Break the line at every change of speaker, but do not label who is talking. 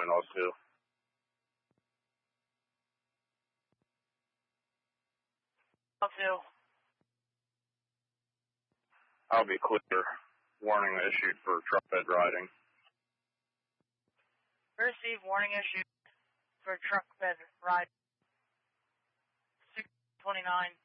L2.
L2.
I'll be clear. Warning issued for truck bed riding.
Receive warning issued for truck bed ride. 629.